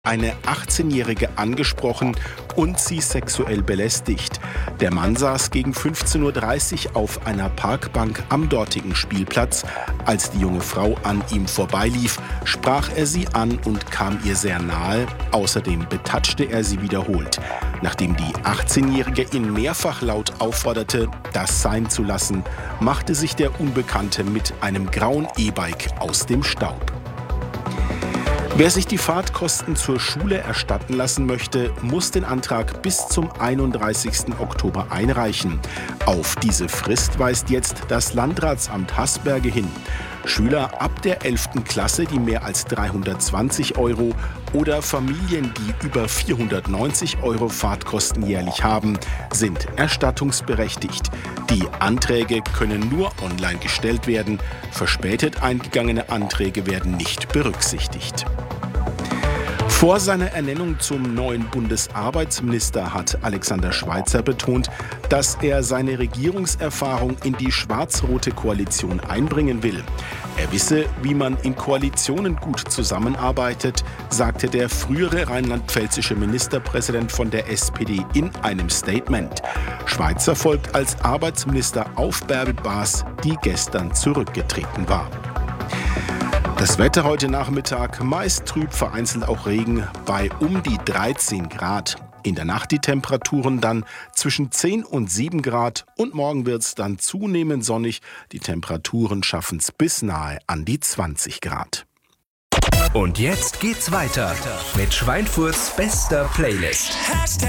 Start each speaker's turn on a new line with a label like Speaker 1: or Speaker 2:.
Speaker 1: eine 18-Jährige angesprochen und sie sexuell belästigt. Der Mann saß gegen 15:30 Uhr auf einer Parkbank am dortigen Spielplatz. Als die junge Frau an ihm vorbeilief, sprach er sie an und kam ihr sehr nahe. Außerdem betatschte er sie wiederholt. Nachdem die 18-Jährige ihn mehrfach laut aufforderte, das sein zu lassen, machte sich der Unbekannte mit einem grauen E-Bike aus dem Staub. Wer sich die Fahrtkosten zur Schule erstatten lassen möchte, muss den Antrag bis zum 31. Oktober einreichen. Auf diese Frist weist jetzt das Landratsamt Hasberge hin. Schüler ab der 11. Klasse, die mehr als 320 € oder Familien, die über 490 € Fahrtkosten jährlich haben, sind erstattungsberechtigt. Die Anträge können nur online gestellt werden. Verspätet eingegangene Anträge werden nicht berücksichtigt. Vor seiner Ernennung zum neuen Bundesarbeitsminister hat Alexander Schweitzer betont, dass er seine Regierungserfahrung in die schwarz-rote Koalition einbringen will. Er wisse, wie man in Koalitionen gut zusammenarbeitet, sagte der frühere rheinland-pfälzische Ministerpräsident von der SPD in einem Statement. Schweitzer folgt als Arbeitsminister auf Bärbel Baas, die gestern zurückgetreten war. Das Wetter heute Nachmittag meist trüb, vereinzelt auch Regen bei um die 13 Grad. In der Nacht die Temperaturen dann zwischen 10 und 7 Grad und morgen wird es dann zunehmend sonnig. Die Temperaturen schaffen es bis nahe an die 20 Grad.
Speaker 2: Und jetzt geht's weiter mit Schweinfurts bester Playlist.